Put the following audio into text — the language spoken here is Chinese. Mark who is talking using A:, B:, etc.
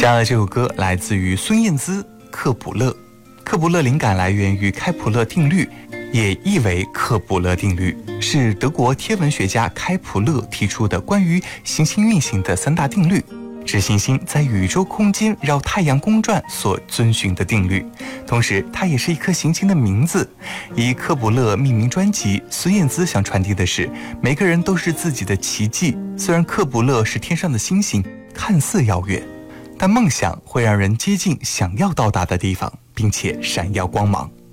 A: 下来这首歌来自于孙燕姿《克卜勒》。克卜勒灵感来源于开普勒定律，也译为克卜勒定律，是德国天文学家开普勒提出的关于行星运行的3大定律，指行星在宇宙空间绕太阳公转所遵循的定律。同时它也是一颗行星的名字。以克卜勒命名专辑，孙燕姿想传递的是每个人都是自己的奇迹。虽然克卜勒是天上的星星，看似遥远，但梦想会让人接近想要到达的地方，并且闪耀光芒。